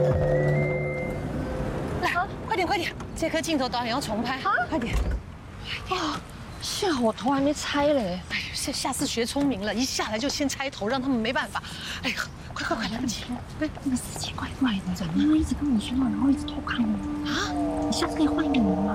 来，快点快点，这颗镜头导演要重拍，快点！ 啊，幸好我头还没拆嘞。 哎呀，下次学聪明了，一下来就先拆头，让他们没办法。哎呀，快，来不及！ 那个司机怪怪的，怎么一直跟我说话，然后一直偷看我啊？你下次可以换一个人吗？